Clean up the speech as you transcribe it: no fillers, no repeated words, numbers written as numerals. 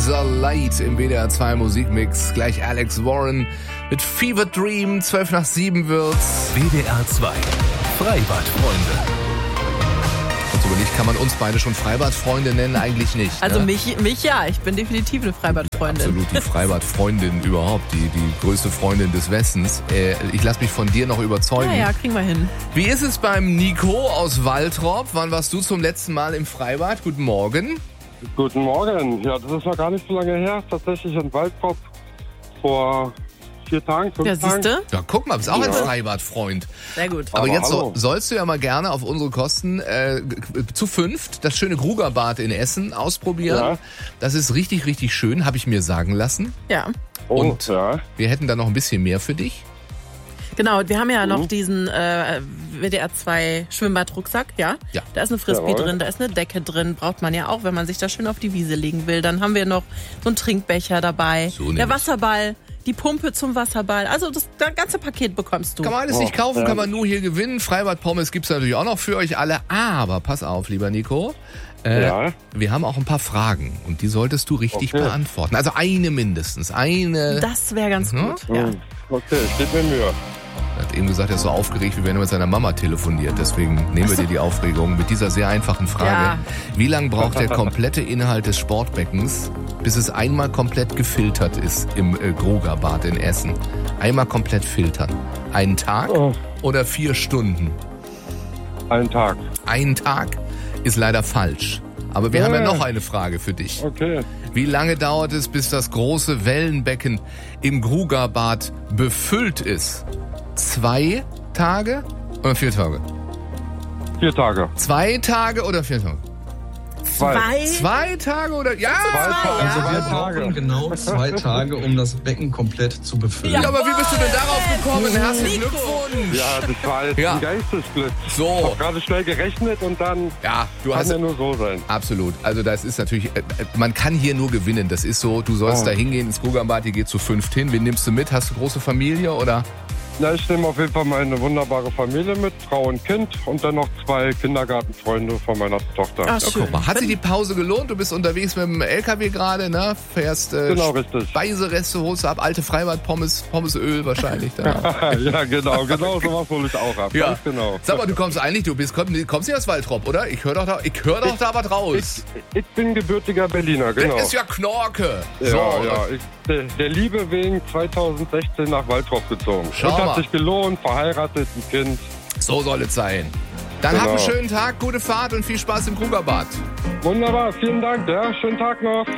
Laser Light im WDR 2 Musikmix. Gleich Alex Warren mit Fever Dream. 7:12 wird's. WDR 2 Freibadfreunde. Und überlegt, kann man uns beide schon Freibadfreunde nennen? Eigentlich nicht. Also ne? mich ja, ich bin definitiv eine Freibadfreundin. Absolut die Freibadfreundin überhaupt, die größte Freundin des Westens. Ich lasse mich von dir noch überzeugen. Ja, kriegen wir hin. Wie ist es beim Nico aus Waltrop? Wann warst du zum letzten Mal im Freibad? Guten Morgen. Guten Morgen. Ja, das ist noch gar nicht so lange her. Tatsächlich in Waltrop vor 4 Tagen, 5 Ja, Tagen. siehste? Ja, guck mal, bist auch ein Freibadfreund. Sehr gut. Aber jetzt hallo. sollst du ja mal gerne auf unsere Kosten zu 5 das schöne Grugerbad in Essen ausprobieren. Ja. Das ist richtig, richtig schön, habe ich mir sagen lassen. Ja, Und ja. wir hätten da noch ein bisschen mehr für dich. genau. Wir haben ja noch diesen WDR 2 Schwimmbadrucksack, ja? Ja. Da ist eine Frisbee Jawohl. drin, da ist eine Decke drin. Braucht man ja auch, wenn man sich da schön auf die Wiese legen will. Dann haben wir noch so einen Trinkbecher dabei. So der nämlich. Wasserball, die Pumpe zum Wasserball. Also das ganze Paket bekommst du. Kann man alles nicht kaufen, kann man nur hier gewinnen. Freibad-Pommes gibt's natürlich auch noch für euch alle. Aber pass auf, lieber Nico. Ja. Wir haben auch ein paar Fragen und die solltest du richtig Okay. beantworten. Also eine mindestens. Eine. Das wäre ganz Mhm. gut. Ja. Okay, steht mir Mühe. Er hat eben gesagt, er ist so aufgeregt, wie wenn er mit seiner Mama telefoniert. Deswegen nehmen wir dir die Aufregung mit dieser sehr einfachen Frage. Ja. Wie lang braucht der komplette Inhalt des Sportbeckens, bis es einmal komplett gefiltert ist im Grugerbad in Essen? Einmal komplett filtern. Einen Tag oder 4 Stunden? Einen Tag. Ein Tag ist leider falsch. Aber wir haben ja noch eine Frage für dich. Okay. Wie lange dauert es, bis das große Wellenbecken im Grugerbad befüllt ist? 2 Tage oder 4 Tage? 4 Tage. 2 Tage oder 4 Tage? 2 Tage oder... Ja! Also wir 2 Tage. brauchen genau 2 Tage, um das Becken komplett zu befüllen. Ja, aber wie bist du denn darauf gekommen? Herzlichen Nico. Glückwunsch! Ja, das war jetzt Ja. ein Geistesblitz. So. Ich hab gerade schnell gerechnet und dann Ja, du kann hast... ja nur so sein. Absolut. Also das ist natürlich... Man kann hier nur gewinnen. Das ist so, du sollst da hingehen ins Grugerbad, ihr geht zu 5 hin. Wen nimmst du mit? Hast du große Familie oder... Na, ich nehme auf jeden Fall meine wunderbare Familie mit, Frau und Kind und dann noch 2 Kindergartenfreunde von meiner Tochter. Ach, Ja, schön. guck mal, hat sich die Pause gelohnt? Du bist unterwegs mit dem LKW gerade, ne? Fährst Genau, richtig. Speisereste, holst du ab, alte Freibad-Pommes, Pommesöl wahrscheinlich. Da. Ja, genau sowas hole ich auch ab. Ja. Ganz genau. Sag mal, du kommst eigentlich, kommst nicht aus Waltrop, oder? Ich höre doch da was raus. Ich bin gebürtiger Berliner, genau. Das ist ja Knorke. Ja, So, ja. Der Liebe wegen 2016 nach Waltrop gezogen. Schau Und mal. hat sich gelohnt, verheiratet, ein Kind. so soll es sein. Dann Genau. hab einen schönen Tag, gute Fahrt und viel Spaß im Grugerbad. Wunderbar, vielen Dank, ja. Schönen Tag noch.